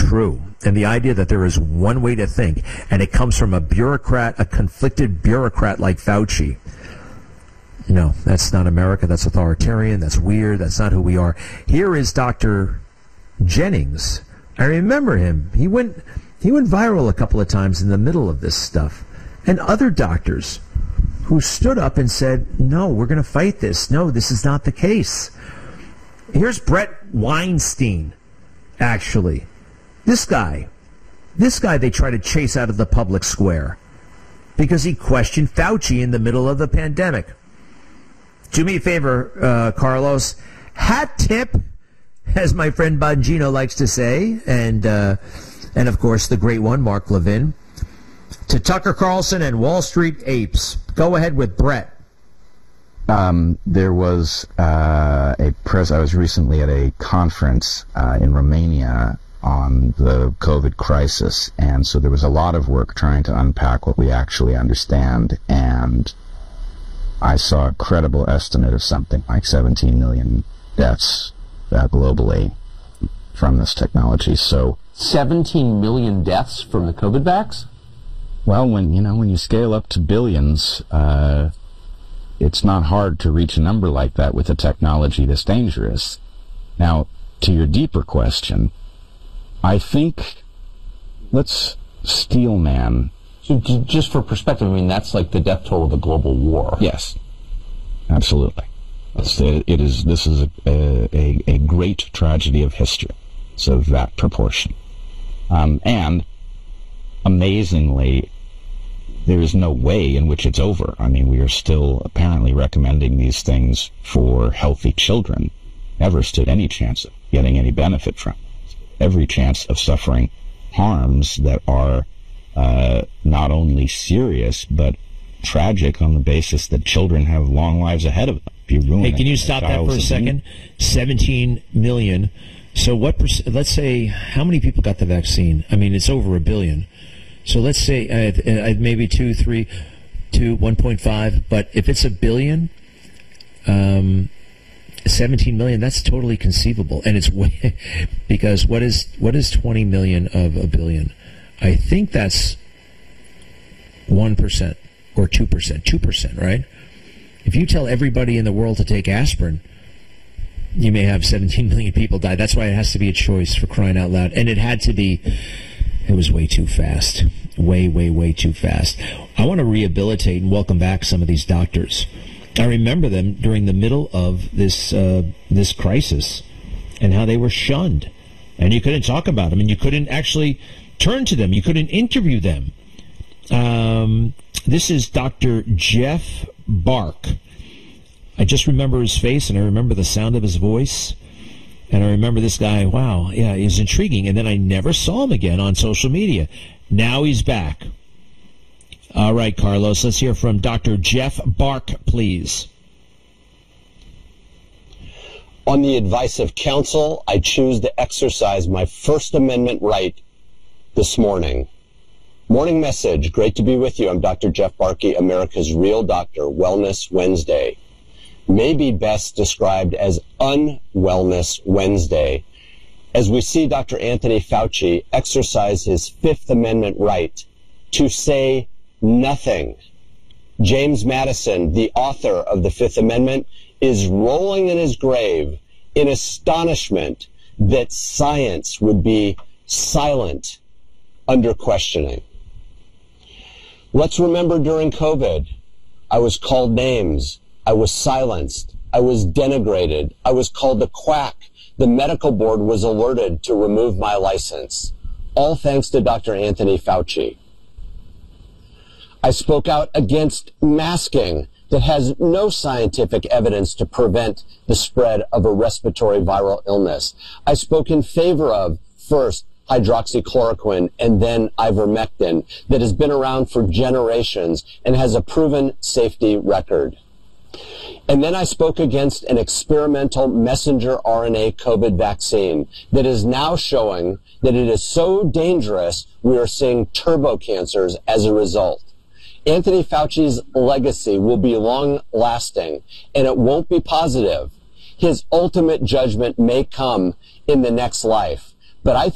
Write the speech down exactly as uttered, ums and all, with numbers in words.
true. And the idea that there is one way to think, and it comes from a bureaucrat, a conflicted bureaucrat like Fauci. No, that's not America. That's authoritarian. That's weird. That's not who we are. Here is Doctor Jennings. I remember him. He went, he went viral a couple of times in the middle of this stuff. And other doctors who stood up and said, no, we're going to fight this. No, this is not the case. Here's Brett Weinstein, actually. This guy, this guy they try to chase out of the public square because he questioned Fauci in the middle of the pandemic. Do me a favor, uh, Carlos. Hat tip, as my friend Bongino likes to say, and uh, and of course the great one, Mark Levin, to Tucker Carlson and Wall Street apes. Go ahead with Brett. Um, there was uh, a press. I was recently at a conference uh, in Romania on the COVID crisis, and so there was a lot of work trying to unpack what we actually understand, and I saw a credible estimate of something like seventeen million deaths uh, globally from this technology. So seventeen million deaths from the COVID vax? Well, when you know when you scale up to billions, uh, it's not hard to reach a number like that with a technology this dangerous. Now, to your deeper question, I think let's steel man. So just for perspective, I mean, that's like the death toll of a global war. Yes, absolutely. It's, it is. This is a, a, a great tragedy of history. It's of that proportion. Um, and, amazingly, there is no way in which it's over. I mean, we are still apparently recommending these things for healthy children. Never stood any chance of getting any benefit from it. Every chance of suffering harms that are uh, not only serious, but tragic on the basis that children have long lives ahead of them. Be hey, can you stop that for a second? seventeen million. So what, perc- let's say, how many people got the vaccine? I mean, it's over a billion. So let's say uh, maybe two, three, two, one point five. But if it's a billion, um, seventeen million, that's totally conceivable. And it's way, because what is what is twenty million of a billion? I think that's one percent or two percent. two percent, right? If you tell everybody in the world to take aspirin, you may have seventeen million people die. That's why it has to be a choice, for crying out loud. And it had to be, it was way too fast. Way, way, way too fast. I want to rehabilitate and welcome back some of these doctors. I remember them during the middle of this uh, this crisis and how they were shunned. And you couldn't talk about them, and you couldn't actually turn to them. You couldn't interview them. Um, this is Doctor Jeff Bark. I just remember his face, and I remember the sound of his voice. And I remember this guy, wow, yeah, he's intriguing. And then I never saw him again on social media. Now he's back. All right, Carlos, let's hear from Doctor Jeff Bark, please. On the advice of counsel, I choose to exercise my First Amendment right this morning. Morning message. Great to be with you. I'm Doctor Jeff Barkey, America's Real Doctor, Wellness Wednesday. May be best described as Unwellness Wednesday, as we see Doctor Anthony Fauci exercise his Fifth Amendment right to say nothing. James Madison, the author of the Fifth Amendment, is rolling in his grave in astonishment that science would be silent under questioning. Let's remember during COVID, I was called names. I was silenced. I was denigrated. I was called a quack. The medical board was alerted to remove my license. All thanks to Doctor Anthony Fauci. I spoke out against masking that has no scientific evidence to prevent the spread of a respiratory viral illness. I spoke in favor of, first, hydroxychloroquine and then ivermectin that has been around for generations and has a proven safety record. And then I spoke against an experimental messenger R N A COVID vaccine that is now showing that it is so dangerous we are seeing turbo cancers as a result. Anthony Fauci's legacy will be long-lasting, and it won't be positive. His ultimate judgment may come in the next life, but I